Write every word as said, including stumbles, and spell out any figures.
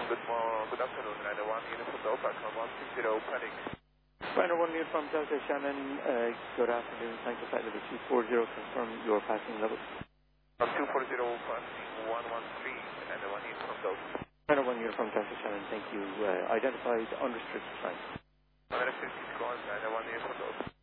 Good morning, good afternoon, Ryder one, Uniform Delta, one six zero, Panic. Ryder one, Uniform Delta, Shannon, uh, good afternoon, thank you, flight level two four zero, confirm your passing level. Um, two four zero, passing one one three, Ryder one, Uniform Delta. Ryder one, Uniform Delta, Shannon, thank you, uh, identified unrestricted flight. Unrestricted climb, Ryder one, Uniform Delta.